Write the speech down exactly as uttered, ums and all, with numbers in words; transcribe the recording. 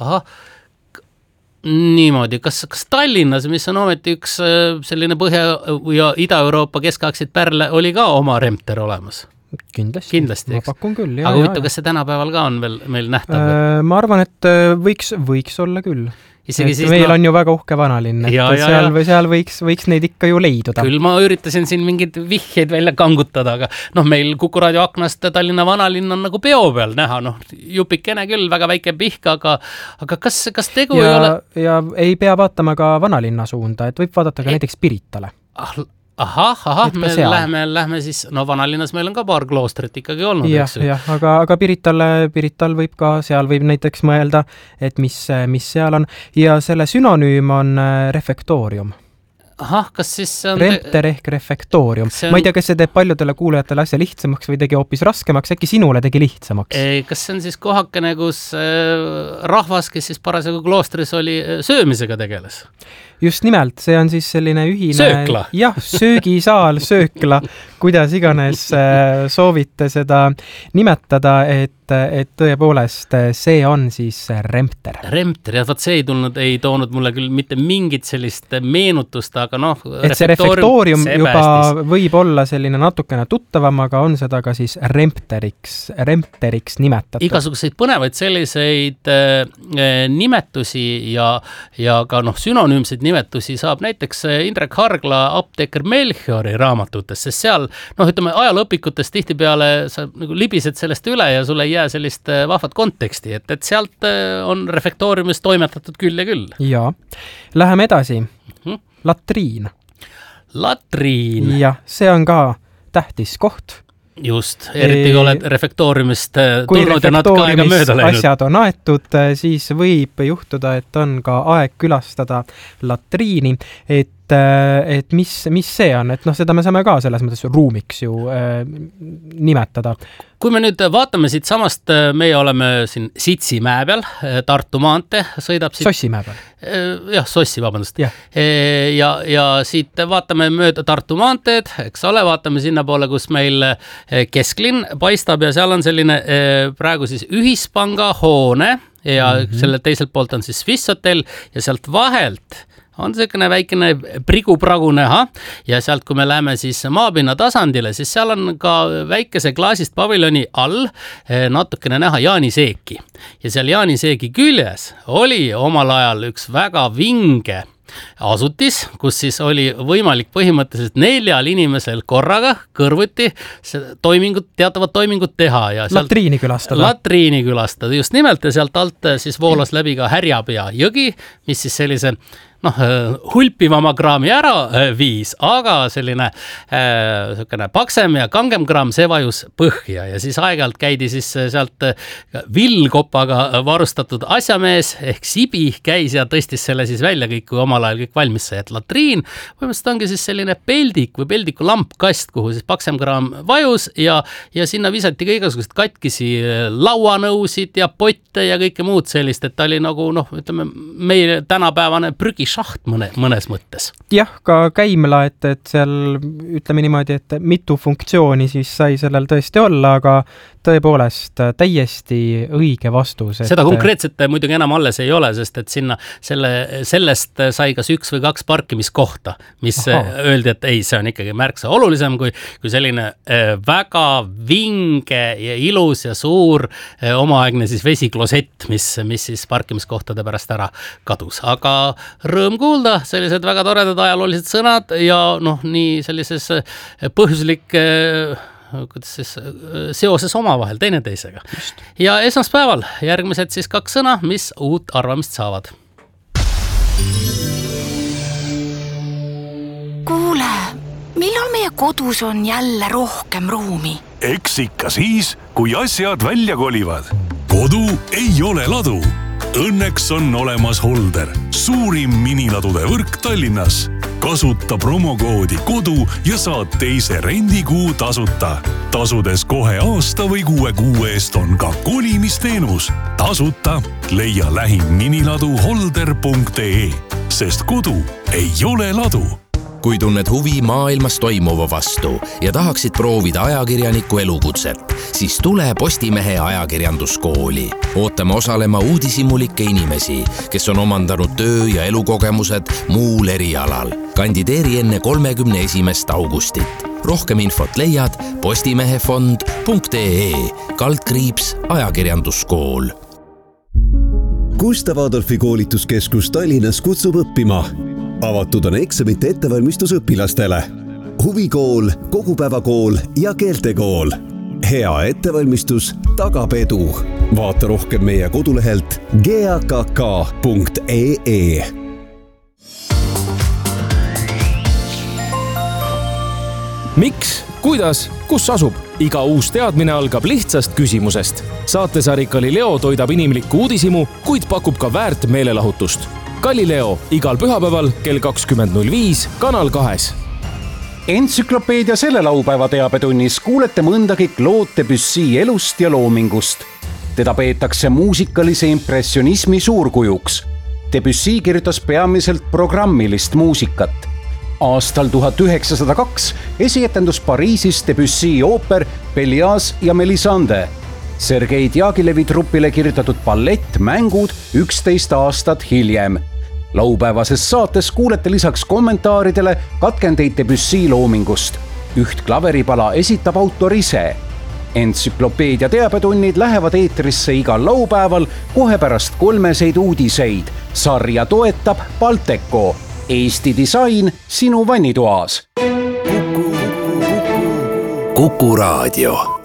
ahah, niimoodi, kas, kas Tallinnas, mis on ometi üks selline Põhja- ja Ida-Euroopa keskaegseid pärle, oli ka oma Rempter olemas? Kindlasti, Kindlasti, ma pakun küll. Aga huvitav, kas see tänapäeval ka on veel meil nähtav? Äh, ma arvan, et võiks, võiks olla küll. Isegi siis, meil no, on ju väga uhke vanalinn, et ja, seal, ja. seal võiks, võiks neid ikka ju leiduda. Küll ma üritasin siin mingid vihjeid välja kangutada, aga noh, meil Kuku raadio aknast Tallinna vanalinn on nagu peo peal näha, noh, jupikene küll, väga väike pihk, aga, aga kas, kas tegu ja, ei ole... Ja ei pea vaatama ka vanalinna suunda, et võib vaadata ka ei... näiteks Piritale. Ah, ahah, ahah, me lähme, lähme siis, no vanalinnas meil on ka paar kloostrit ikkagi olnud, ja, eks ju. Jah, aga, aga Piritale, Pirital võib ka, seal võib näiteks mõelda, et mis, mis seal on. Ja selle synonüüm on refektoorium. Ahah, kas siis see on... Rempter ehk refektoorium. On... Ma ei tea, kas see teeb paljudele kuulajatele asja lihtsamaks või tegi hoopis raskemaks, äkki sinule tegi lihtsamaks? Ei, kas see on siis kohakene, kus rahvas, kes siis parasjagu kloostris oli, söömisega tegeles? Just nimelt, see on siis selline ühine... Söökla. Jah, söögisaal, söökla, kuidas iganes soovite seda nimetada, et, et tõepoolest see on siis Rempter. Rempter, ja vaat see ei tulnud, ei toonud mulle küll mitte mingit sellist meenutust, aga noh... Et see refektoorium juba päästis. Võib olla selline natukene tuttavam, aga on seda ka siis Rempteriks, Rempteriks nimetatud. Igasuguseid põnevaid selliseid äh, nimetusi ja, ja ka noh, sünonüümseid nimetusi saab näiteks Indrek Hargla Apteeker Melchiori raamatutes, sest seal, noh, ütleme, ajalooõpikutes tihtipeale sa nagu libised sellest üle ja sulle ei jää sellist vahvat konteksti, et, et sealt on refektooriumis toimetatud küll ja küll. Ja, läheme edasi. Mm-hmm. Latriin. Latriin. Jah, see on ka tähtis koht. Just, eriti kui oled refektooriumist tulnud ja natuke aega mööda läinud. Asjad on aetud, siis võib juhtuda, et on ka aeg külastada latriini, et, et mis, mis see on, et noh, seda me saame ka selles mõttes ruumiks ju äh, nimetada. Kui me nüüd vaatame siit samast, meie oleme siin Sitsimäe peal, Tartu maantee sõidab siit... Sossimäe peal. Jah, Sossi, vabandust. Ja. ja, ja siit vaatame mööda Tartu maanteed, eks ole, vaatame sinna poole, kus meil kesklinn paistab ja seal on selline praegu siis ühispanga hoone ja mm-hmm. selle teiselt poolt on siis Swiss Hotel ja sealt vahelt on selline väikene prigu-pragu näha ja sealt, kui me läheme siis maapinna tasandile, siis seal on ka väikese klaasist paviljoni all natukene näha Jaaniseeki. Ja seal Jaaniseegi küljes oli omal ajal üks väga vinge asutis, kus siis oli võimalik põhimõtteliselt neljal inimesel korraga kõrvuti toimingut, teatavat toimingut teha. Ja sealt, latriini külastada. Latriini külastada, just nimelt ja sealt alt siis voolas läbi ka Härjapea jõgi, mis siis sellise noh, hulpivama kraami ära viis, aga selline äh, paksem ja kangem kraam, see vajus põhja ja siis aeg-ajalt käidi siis sealt villkopaga varustatud asjamees ehk Sibi käis ja tõstis selle siis välja kõik, kui omal ajal kõik valmis sai, et latriin põhimõtteliselt ongi siis selline peldik või peldiku lampkast, kuhu siis paksem kraam vajus ja, ja sinna visati ka igasugused katkisi lauanõusid ja potte ja kõike muud sellist, et ta oli nagu noh, ütleme, meie tänapäevane prügi šaht mõne, mõnes mõttes. Jah, ka käimla, et, et seal ütleme niimoodi, et mitu funktsiooni siis sai sellel tõesti olla, aga tõepoolest täiesti õige vastus. Et... Seda konkreetselt muidugi enam alles ei ole, sest et sinna selle, sellest sai kas üks või kaks parkimiskohta, mis Aha. öeldi, et ei, see on ikkagi märksa olulisem kui, kui selline väga vinge ja ilus ja suur omaaegne siis vesiklosett, mis, mis siis parkimiskohtade pärast ära kadus. Aga rõõm kuulda, sellised väga toredad ajaloolised sõnad ja noh, nii sellises põhjuslik kuidas siis seoses omavahel teineteisega. Just. Ja esmaspäeval järgmised siis kaks sõna, mis uut arvamist saavad. Kuule, millal meie kodus on jälle rohkem ruumi? Eks ikka siis, kui asjad välja kolivad. Kodu ei ole ladu. Õnneks on olemas Holder, suurim miniladude võrk Tallinnas. Kasuta promokoodi kodu ja saad teise rendikuu tasuta. Tasudes kohe aasta või kuue kuu eest on ka kolimisteenus. Tasuta leia lähim miniladu holder punkt ee, sest kodu ei ole ladu. kui tunned huvi maailmas toimuva vastu ja tahaksid proovida ajakirjaniku elukutset, siis tule Postimehe ajakirjanduskooli. Ootame osalema uudishimulikke inimesi, kes on omandanud töö- ja elukogemused muul erialal. Kandideeri enne kolmekümne esimest augustit. Rohkem infot leiad postimehefond punkt ee kaldkriips ajakirjanduskool. Gustav Adolfi koolituskeskus Tallinnas kutsub õppima. Avatud on eksamite ettevalmistus õpilastele. Huvikool, kogupäevakool ja keeltekool. Hea ettevalmistus tagab edu. Vaata rohkem meie kodulehelt g a k k punkt e e. Miks, kuidas, kus asub? Iga uus teadmine algab lihtsast küsimusest. Saatesari Galileo toidab inimlikku uudishimu, kuid pakub ka väärt meelelahutust. Galileo igal pühapäeval kell kakskümmend null viis Kanal kahes. Entsüklopeedia selle laupäeva teabetunnis kuulete mõndagi Claude Debussy elust ja loomingust. Teda peetakse muusikalise impressionismi suurkujuks. Debussy kirjutas peamiselt programmilist muusikat. Aastal tuhat üheksasada kaks esietendus Pariisis Debussy ooper Pellias ja Melisande. Sergei Diagilevi trupile kirjutatud ballett Mängud üksteist aastat hiljem. Laupäevases saates kuulete lisaks kommentaaridele katkendeid Debussy loomingust. Üht klaveripala esitab autor ise. Entsüklopeedia teabetunnid lähevad eetrisse igal laupäeval kohe pärast kolmeseid uudiseid. Sarja toetab Balteco. Eesti disain sinu vannitoas. Kuku Raadio.